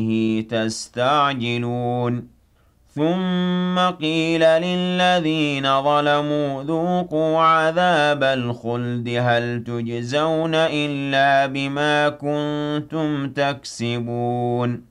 تستعجلون ثم قيل للذين ظلموا ذوقوا عذاب الخلد هل تجزون إلا بما كنتم تكسبون